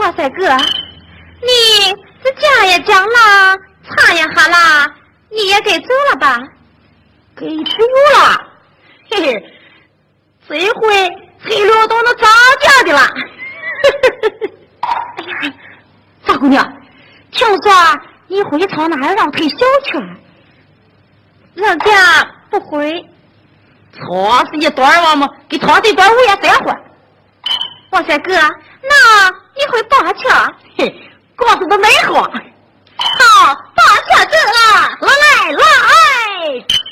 哇塞哥，你这家也讲了，茶也喝了，你也该走了吧？ 给走了，嘿嘿，这回黑溜都能涨价的了。 哎呀，赵姑娘，听说你回朝哪儿让退休去了？人家不回。 错是一段我们给拖这段物业再还。 哇塞哥，那你回八桥？ 嘿，告诉都没好。 好，八桥走了， 来。